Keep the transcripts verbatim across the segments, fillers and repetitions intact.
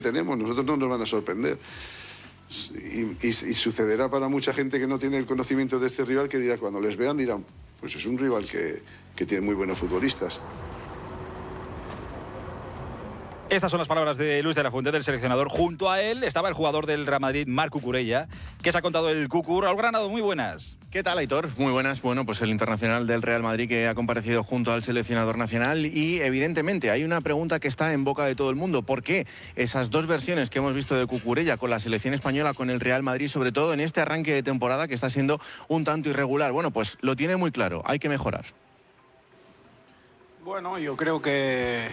tenemos, nosotros no nos van a sorprender. Y, y, y sucederá para mucha gente que no tiene el conocimiento de este rival, que dirá, cuando les vean dirán, pues es un rival que, que tiene muy buenos futbolistas. Estas son las palabras de Luis de la Fuente, del seleccionador. Junto a él estaba el jugador del Real Madrid, Marc Cucurella. ¿Qué se ha contado el Cucu? Raúl Granado, muy buenas. ¿Qué tal, Aitor? Muy buenas. Bueno, pues el internacional del Real Madrid que ha comparecido junto al seleccionador nacional y, evidentemente, hay una pregunta que está en boca de todo el mundo. ¿Por qué esas dos versiones que hemos visto de Cucurella con la selección española, con el Real Madrid, sobre todo en este arranque de temporada que está siendo un tanto irregular? Bueno, pues lo tiene muy claro. Hay que mejorar. Bueno, yo creo que...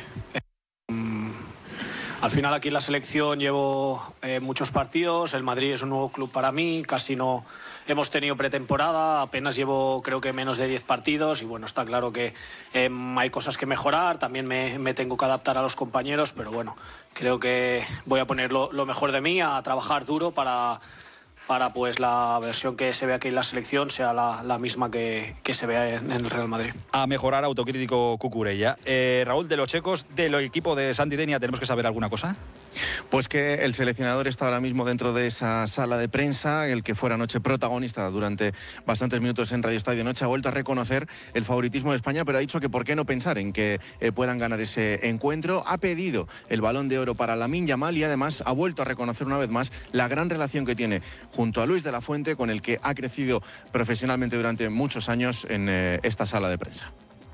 Al final aquí en la selección llevo eh, muchos partidos, el Madrid es un nuevo club para mí, casi no hemos tenido pretemporada, apenas llevo creo que menos de diez partidos y bueno, está claro que eh, hay cosas que mejorar, también me, me tengo que adaptar a los compañeros, pero bueno, creo que voy a poner lo, lo mejor de mí, a trabajar duro para... para pues la versión que se ve aquí en la selección sea la, la misma que, que se vea en, en el Real Madrid. A mejorar, autocrítico Cucurella. Eh, Raúl, de los checos, del equipo de Santi Denia, ¿tenemos que saber alguna cosa? Pues que el seleccionador está ahora mismo dentro de esa sala de prensa, el que fuera anoche protagonista durante bastantes minutos en Radio Estadio Noche, ha vuelto a reconocer el favoritismo de España, pero ha dicho que por qué no pensar en que eh, puedan ganar ese encuentro. Ha pedido el Balón de Oro para Lamine Yamal y además ha vuelto a reconocer una vez más la gran relación que tiene junto a Luis de la Fuente, con el que ha crecido profesionalmente durante muchos años en eh, esta sala de prensa.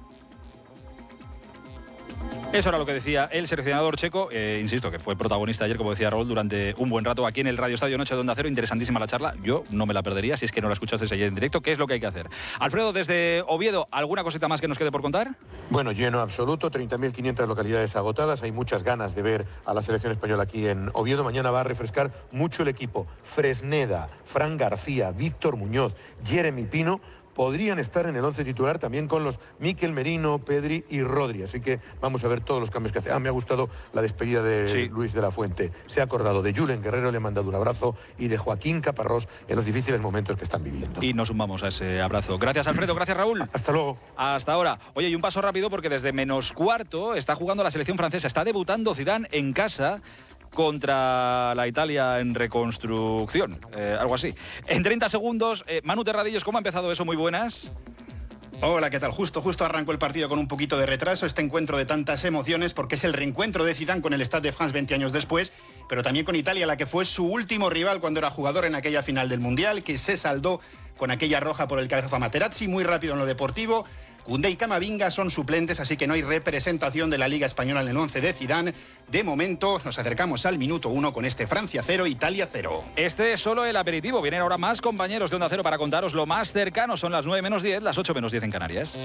Eso era lo que decía el seleccionador checo, eh, insisto, que fue protagonista ayer, como decía Raúl, durante un buen rato aquí en el Radio Estadio Noche de Onda Cero. Interesantísima la charla, yo no me la perdería si es que no la escuchasteis ayer en directo. ¿Qué es lo que hay que hacer? Alfredo, desde Oviedo, ¿alguna cosita más que nos quede por contar? Bueno, lleno absoluto, treinta mil quinientas localidades agotadas, hay muchas ganas de ver a la selección española aquí en Oviedo. Mañana va a refrescar mucho el equipo. Fresneda, Fran García, Víctor Muñoz, Jeremy Pino podrían estar en el once titular también con los Mikel Merino, Pedri y Rodri. Así que vamos a ver todos los cambios que hace. Ah, me ha gustado la despedida de sí. Luis de la Fuente. Se ha acordado de Julen Guerrero, le ha mandado un abrazo, y de Joaquín Caparrós en los difíciles momentos que están viviendo. Y nos sumamos a ese abrazo. Gracias, Alfredo. Gracias, Raúl. Hasta luego. Hasta ahora. Oye, y un paso rápido porque desde menos cuarto está jugando la selección francesa. Está debutando Zidane en casa contra la Italia en reconstrucción, eh, algo así. En treinta segundos, eh, Manu Terradillos, ¿cómo ha empezado eso? Muy buenas. Hola, ¿qué tal? Justo, justo arrancó el partido con un poquito de retraso, este encuentro de tantas emociones, porque es el reencuentro de Zidane con el Stade de France veinte años después, pero también con Italia, la que fue su último rival cuando era jugador en aquella final del Mundial, que se saldó con aquella roja por el cabezazo a Materazzi, muy rápido en lo deportivo. Koundé y Camavinga son suplentes, así que no hay representación de la Liga Española en el once de Zidane. De momento nos acercamos al minuto uno con este Francia cero, Italia cero. Este es solo el aperitivo. Vienen ahora más compañeros de Onda Cero para contaros lo más cercano. Son las nueve menos diez, las ocho menos diez en Canarias.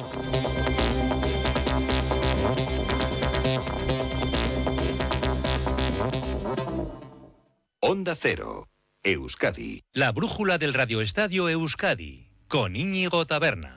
Onda Cero, Euskadi. La brújula del Radioestadio Euskadi, con Íñigo Taberna.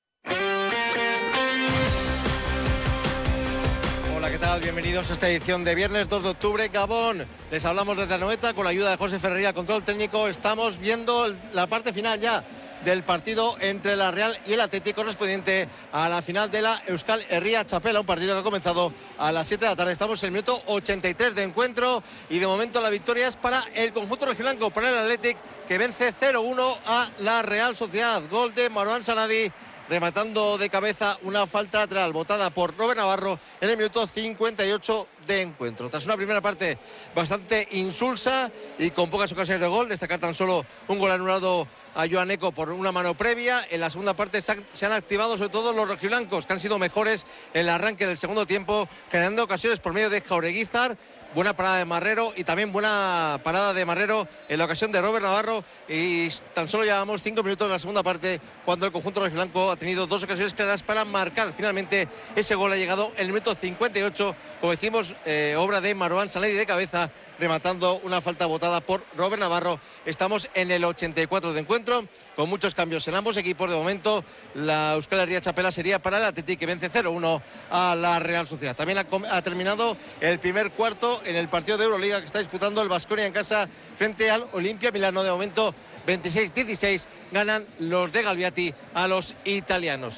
¿Qué tal? Bienvenidos a esta edición de viernes dos de octubre, Gabón. Les hablamos desde Anoeta con la ayuda de José Ferreira, control técnico. Estamos viendo la parte final ya del partido entre la Real y el Atlético, correspondiente a la final de la Euskal Herria Txapela, un partido que ha comenzado a las siete de la tarde. Estamos en el minuto ochenta y tres de encuentro y de momento la victoria es para el conjunto rojiblanco, para el Athletic, que vence cero uno a la Real Sociedad. Gol de Marouane Sanadi, rematando de cabeza una falta lateral botada por Robert Navarro en el minuto cincuenta y ocho de encuentro. Tras una primera parte bastante insulsa y con pocas ocasiones de gol, destacar tan solo un gol anulado a Joan Eco por una mano previa. En la segunda parte se han activado sobre todo los rojiblancos, que han sido mejores en el arranque del segundo tiempo, generando ocasiones por medio de Jaureguizar. Buena parada de Marrero y también buena parada de Marrero en la ocasión de Robert Navarro, y tan solo llevamos cinco minutos de la segunda parte cuando el conjunto rojiblanco ha tenido dos ocasiones claras para marcar. Finalmente ese gol ha llegado en el minuto cincuenta y ocho, como decimos, eh, obra de Marouane Sanadi de cabeza, rematando una falta botada por Robert Navarro. Estamos en el ochenta y cuatro de encuentro, con muchos cambios en ambos equipos. De momento la Euskal Herria Txapela sería para el Athletic, que vence cero uno a la Real Sociedad. También ha, ha terminado el primer cuarto en el partido de Euroliga que está disputando el Baskonia en casa frente al Olimpia Milano. De momento veintiséis dieciséis ganan los de Galviati a los italianos.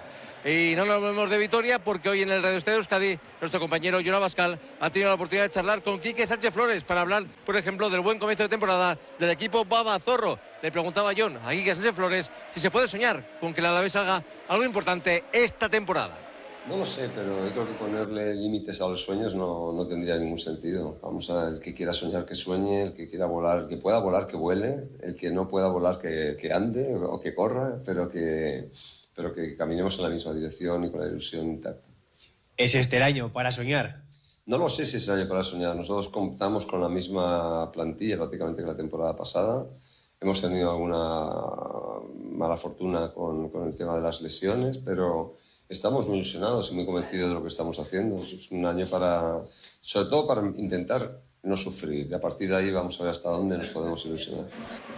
Y no nos vemos de Vitoria porque hoy en el Radio Estadio Euskadi nuestro compañero Jon Abascal ha tenido la oportunidad de charlar con Quique Sánchez Flores para hablar, por ejemplo, del buen comienzo de temporada del equipo Babazorro. Le preguntaba a Jon, a Quique Sánchez Flores, si se puede soñar con que el Alavés haga algo importante esta temporada. No lo sé, pero yo creo que ponerle límites a los sueños no, no tendría ningún sentido. Vamos a ver, el que quiera soñar que sueñe, el que quiera volar, el que pueda volar que vuele, el que no pueda volar que, que ande o que corra, pero que... pero que caminemos en la misma dirección y con la ilusión intacta. ¿Es este el año para soñar? No lo sé si es el año para soñar. Nosotros contamos con la misma plantilla prácticamente que la temporada pasada. Hemos tenido alguna mala fortuna con, con el tema de las lesiones, pero estamos muy ilusionados y muy convencidos de lo que estamos haciendo. Es un año para, sobre todo para intentar no sufrir. Y a partir de ahí vamos a ver hasta dónde nos podemos ilusionar.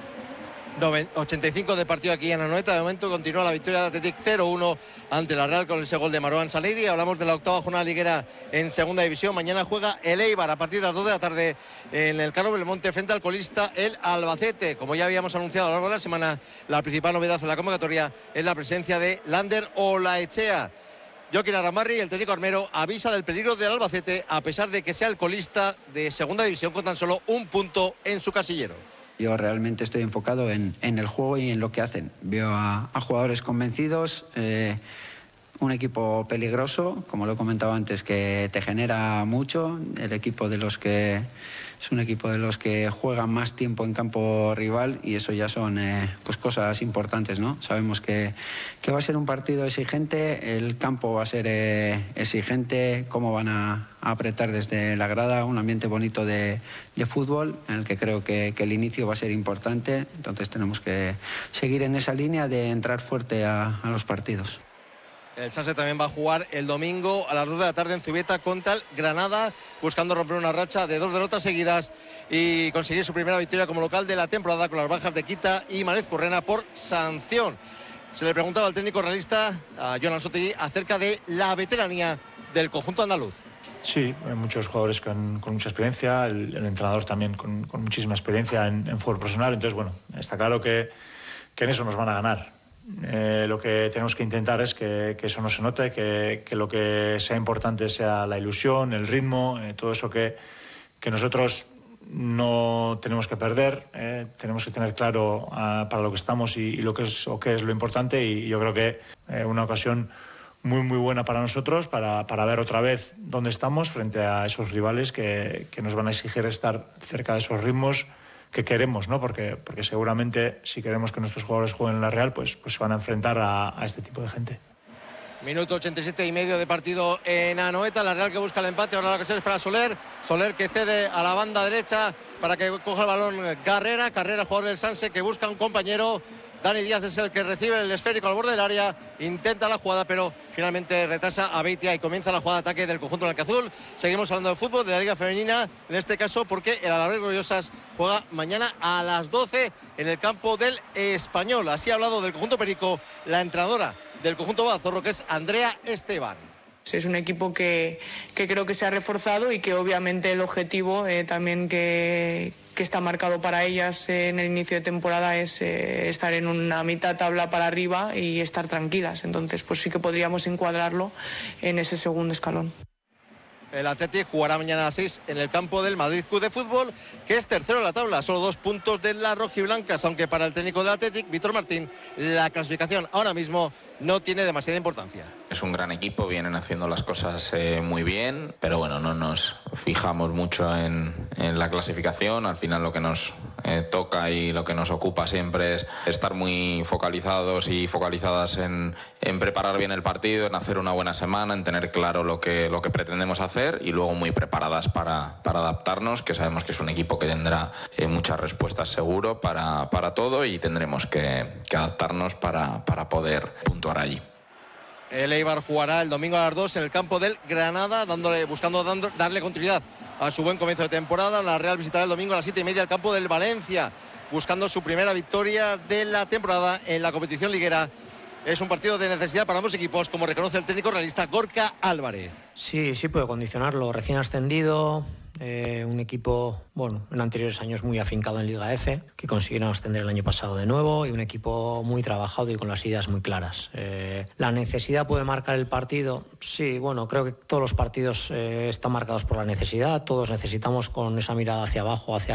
ochenta y cinco de partido aquí en Anoeta. De momento continúa la victoria del Athletic cero uno ante la Real con ese gol de Marwan Sanedi. Hablamos de la octava jornada liguera en segunda división. Mañana juega el Eibar a partir de las dos de la tarde en el Carlos Belmonte frente al colista el Albacete. Como ya habíamos anunciado a lo largo de la semana, la principal novedad de la convocatoria es la presencia de Lander Olaechea. Joaquín Aramarri, el técnico armero, avisa del peligro del Albacete a pesar de que sea el colista de segunda división con tan solo un punto en su casillero. Yo realmente estoy enfocado en, en el juego y en lo que hacen. Veo a, a jugadores convencidos, eh, un equipo peligroso, como lo he comentado antes, que te genera mucho. El equipo de los que es un equipo de los que juegan más tiempo en campo rival y eso ya son eh, pues cosas importantes, ¿no? Sabemos que, que va a ser un partido exigente, el campo va a ser eh, exigente, cómo van a, a apretar desde la grada, un ambiente bonito de, de fútbol en el que creo que, que el inicio va a ser importante, entonces tenemos que seguir en esa línea de entrar fuerte a, a los partidos. El Sanse también va a jugar el domingo a las dos de la tarde en Zubieta contra el Granada, buscando romper una racha de dos derrotas seguidas y conseguir su primera victoria como local de la temporada con las bajas de Quita y Manez Currena por sanción. Se le preguntaba al técnico realista, a Jon Ansotegui, acerca de la veteranía del conjunto andaluz. Sí, hay muchos jugadores con, con mucha experiencia, el, el entrenador también con, con muchísima experiencia en, en fútbol profesional, entonces bueno, está claro que, que en eso nos van a ganar. Eh, lo que tenemos que intentar es que, que eso no se note, que, que lo que sea importante sea la ilusión, el ritmo, eh, todo eso que, que nosotros no tenemos que perder, eh, tenemos que tener claro uh, para lo que estamos y, y lo que es o qué es lo importante y yo creo que eh, una ocasión muy muy buena para nosotros para, para ver otra vez dónde estamos frente a esos rivales que, que nos van a exigir estar cerca de esos ritmos que queremos, ¿no? Porque, porque seguramente si queremos que nuestros jugadores jueguen en la Real, pues, pues se van a enfrentar a, a este tipo de gente. Minuto ochenta y siete y medio de partido en Anoeta, la Real que busca el empate, ahora la ocasión es para Soler, Soler que cede a la banda derecha para que coja el balón Carrera, Carrera jugador del Sanse que busca un compañero. Dani Díaz es el que recibe el esférico al borde del área, intenta la jugada, pero finalmente retrasa a Beitia y comienza la jugada de ataque del conjunto blanquiazul. Seguimos hablando de fútbol, de la Liga Femenina, en este caso porque el Alavés Gloriosas juega mañana a las doce en el campo del Español. Así ha hablado del conjunto perico la entrenadora del conjunto Babazorro, que es Andrea Esteban. Es un equipo que, que creo que se ha reforzado y que obviamente el objetivo eh, también que, que está marcado para ellas eh, en el inicio de temporada es eh, estar en una mitad tabla para arriba y estar tranquilas. Entonces pues sí que podríamos encuadrarlo en ese segundo escalón. El Athletic jugará mañana a las seis en el campo del Madrid Club de Fútbol, que es tercero en la tabla, solo dos puntos de las rojiblancas, aunque para el técnico del Athletic, Víctor Martín, la clasificación ahora mismo no tiene demasiada importancia. Es un gran equipo, vienen haciendo las cosas eh, muy bien, pero bueno, no nos fijamos mucho en, en la clasificación. Al final lo que nos eh, toca y lo que nos ocupa siempre es estar muy focalizados y focalizadas en, en preparar bien el partido, en hacer una buena semana, en tener claro lo que, lo que pretendemos hacer y luego muy preparadas para, para adaptarnos, que sabemos que es un equipo que tendrá eh, muchas respuestas seguro para, para todo y tendremos que, que adaptarnos para, para poder puntuar allí. El Eibar jugará el domingo a las dos en el campo del Granada, dándole, buscando dando, darle continuidad a su buen comienzo de temporada. La Real visitará el domingo a las siete y media el campo del Valencia, buscando su primera victoria de la temporada en la competición liguera. Es un partido de necesidad para ambos equipos, como reconoce el técnico realista Gorka Álvarez. Sí, sí puede condicionarlo. Recién ascendido, Eh, un equipo, bueno, en anteriores años muy afincado en Liga F, que consiguieron ascender el año pasado de nuevo, y un equipo muy trabajado y con las ideas muy claras. Eh, ¿La necesidad puede marcar el partido? Sí, bueno, creo que todos los partidos eh, están marcados por la necesidad, todos necesitamos con esa mirada hacia abajo, hacia